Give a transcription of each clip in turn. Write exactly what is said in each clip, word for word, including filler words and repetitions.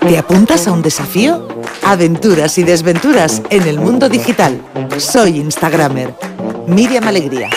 ¿Te apuntas a un desafío? Aventuras y desventuras en el mundo digital. Soy Instagramer. Miriam Alegría.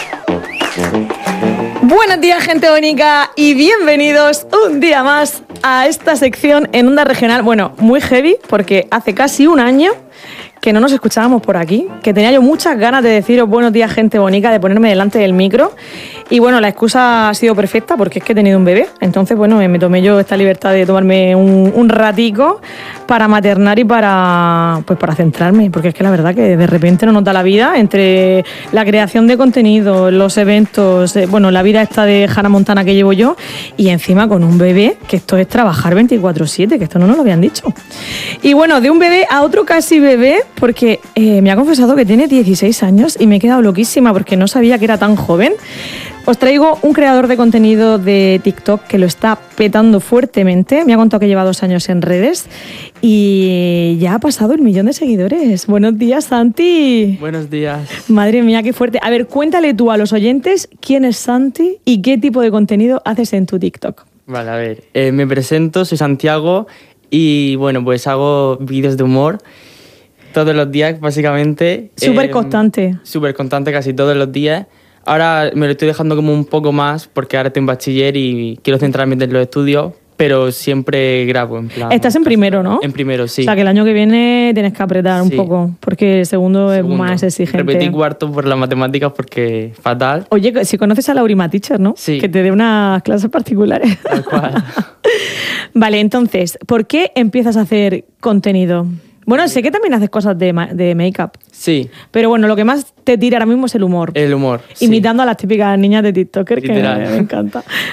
Buenos días, gente bonita, y bienvenidos un día más a esta sección en Onda Regional. Bueno, muy heavy, porque hace casi un año que no nos escuchábamos por aquí, que tenía yo muchas ganas de deciros buenos días, gente bonita, de ponerme delante del micro. Y bueno, la excusa ha sido perfecta porque es que he tenido un bebé. Entonces, bueno, me tomé yo esta libertad de tomarme un, un ratico para maternar y para, pues, para centrarme. Porque es que la verdad que de repente no nos da la vida entre la creación de contenido, los eventos, eh, bueno, la vida esta de Hannah Montana que llevo yo, y encima con un bebé, que esto es trabajar veinticuatro siete, que esto no nos lo habían dicho. Y bueno, de un bebé a otro casi bebé, porque eh, me ha confesado que tiene dieciséis años y me he quedado loquísima porque no sabía que era tan joven. Os traigo un creador de contenido de TikTok que lo está petando fuertemente. Me ha contado que lleva dos años en redes y ya ha pasado el millón de seguidores. Buenos días, Santi. Buenos días. Madre mía, qué fuerte. A ver, cuéntale tú a los oyentes quién es Santi y qué tipo de contenido haces en tu TikTok. Vale, a ver, eh, me presento, soy Santiago y bueno, pues hago vídeos de humor todos los días, básicamente. Súper eh, constante. Súper constante, casi todos los días. Ahora me lo estoy dejando como un poco más porque ahora estoy en bachiller y quiero centrarme en los estudios, pero siempre grabo, en plan... Estás en primero, ¿no? En primero, sí. O sea, que el año que viene tienes que apretar Sí. un poco, porque el segundo, segundo es más exigente. Repetí cuarto por las matemáticas porque fatal. Oye, si conoces a Laurima Teacher, ¿no? Sí. Que te dé unas clases particulares. Tal cual. Vale, entonces, ¿por qué empiezas a hacer contenido? Bueno, sé que también haces cosas de, ma- de make-up. Sí. Pero bueno, lo que más te tira ahora mismo es el humor. El humor. Imitando sí. a las típicas niñas de TikToker, Literal. que me encanta.